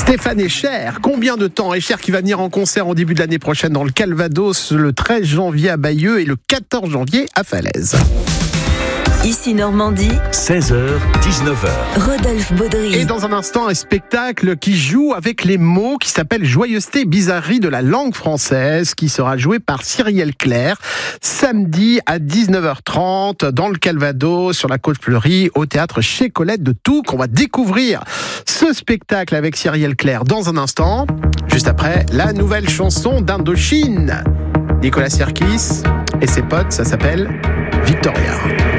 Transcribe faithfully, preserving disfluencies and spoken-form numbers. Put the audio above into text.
Stéphane Escher, combien de temps? Escher qui va venir en concert au début de l'année prochaine dans le Calvados, le treize janvier à Bayeux et le quatorze janvier à Falaise. Ici Normandie, seize heures, dix-neuf heures. Rodolphe Baudry. Et dans un instant, un spectacle qui joue avec les mots, qui s'appelle Joyeuseté, bizarrerie de la langue française, qui sera joué par Cyrielle Clair, samedi à dix-neuf heures trente, dans le Calvados, sur la Côte Fleurie, au théâtre Chez Colette de Touques. On va découvrir ce spectacle avec Cyrielle Clair dans un instant, juste après la nouvelle chanson d'Indochine. Nicolas Sirkis et ses potes, ça s'appelle Victoria.